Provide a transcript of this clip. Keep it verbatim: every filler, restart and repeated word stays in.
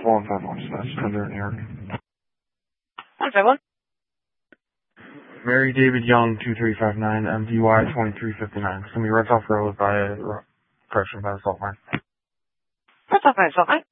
one five one, that's Thunder in New York. one five one. Mary David Young, two three five nine, M D Y twenty-three fifty-nine. It's going to be right off road by, correction, by the salt mine. Right off by the salt mine.